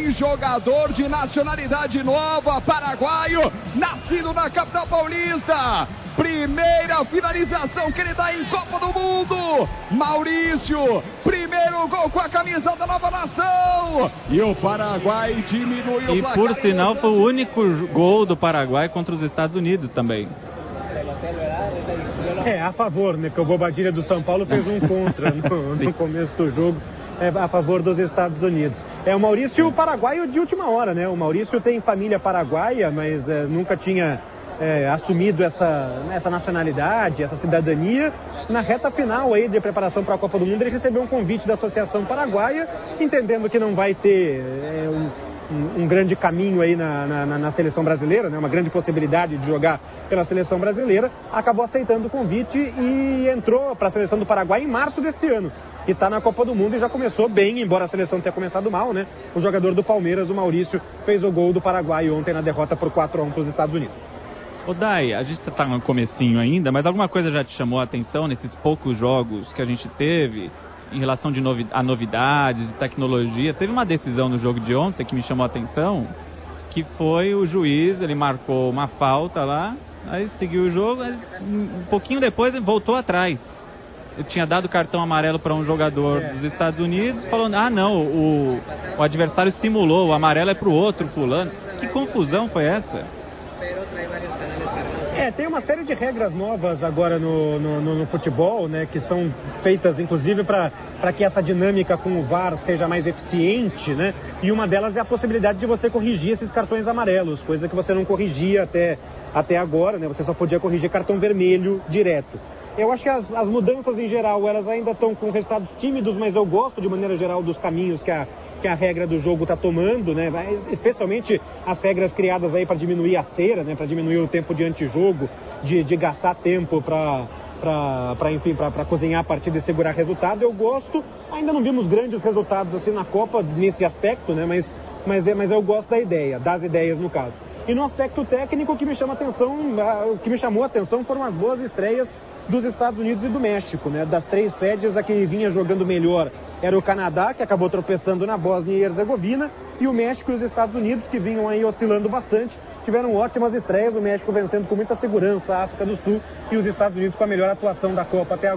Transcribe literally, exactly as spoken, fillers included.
Tem jogador de nacionalidade nova, paraguaio, nascido na capital paulista. Primeira finalização que ele dá em Copa do Mundo. Maurício, primeiro gol com a camisa da nova nação. E o Paraguai diminui o E placar. por sinal foi o único gol do Paraguai contra os Estados Unidos também. É, a favor, né? Que o Bobadilha do São Paulo fez um contra no, no começo do jogo. É, a favor dos Estados Unidos. É o Maurício paraguaio de última hora, né? O Maurício tem família paraguaia, mas é, nunca tinha é, assumido essa, essa nacionalidade, essa cidadania. Na reta final aí de preparação para a Copa do Mundo, ele recebeu um convite da Associação Paraguaia, entendendo que não vai ter é, um, um, um grande caminho aí na, na, na seleção brasileira, né? Uma grande possibilidade de jogar pela seleção brasileira, acabou aceitando o convite e entrou para a seleção do Paraguai em março desse ano. E está na Copa do Mundo e já começou bem, embora a seleção tenha começado mal, né? O jogador do Palmeiras, o Maurício, fez o gol do Paraguai ontem na derrota por quatro a um para os Estados Unidos. Ô Dai, a gente está no comecinho ainda, mas alguma coisa já te chamou a atenção nesses poucos jogos que a gente teve em relação de novi- a novidades, de tecnologia? Teve uma decisão no jogo de ontem que me chamou a atenção, que foi o juiz, ele marcou uma falta lá, aí seguiu o jogo, um pouquinho depois ele voltou atrás. Eu tinha dado cartão amarelo para um jogador dos Estados Unidos, falando, ah não, o, o adversário simulou, o amarelo é para o outro fulano. Que confusão foi essa? É, tem uma série de regras novas agora no, no, no, no futebol, né, que são feitas inclusive para que essa dinâmica com o V A R seja mais eficiente, né, e uma delas é a possibilidade de você corrigir esses cartões amarelos, coisa que você não corrigia até, até agora, né, você só podia corrigir cartão vermelho direto. Eu acho que as, as mudanças em geral, elas ainda estão com resultados tímidos, mas eu gosto de maneira geral dos caminhos que a, que a regra do jogo está tomando, né? Especialmente as regras criadas aí para diminuir a cera, né? Para diminuir o tempo de antijogo, de, de gastar tempo para para enfim, para cozinhar a partida e segurar resultado. Eu gosto, ainda não vimos grandes resultados assim na Copa nesse aspecto, né? Mas, mas, é, mas eu gosto da ideia, das ideias no caso. E no aspecto técnico, o que me chama atenção, o que me chamou a atenção foram as boas estreias dos Estados Unidos e do México, né? Das três sedes, a que vinha jogando melhor era o Canadá, que acabou tropeçando na Bósnia e Herzegovina, e o México e os Estados Unidos, que vinham aí oscilando bastante, tiveram ótimas estreias, o México vencendo com muita segurança a África do Sul e os Estados Unidos com a melhor atuação da Copa até agora.